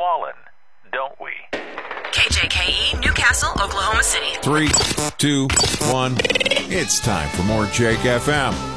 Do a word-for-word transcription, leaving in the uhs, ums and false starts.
fallen, don't we? K J K E, Newcastle, Oklahoma City. Three, two, one. It's time for more Jake F M.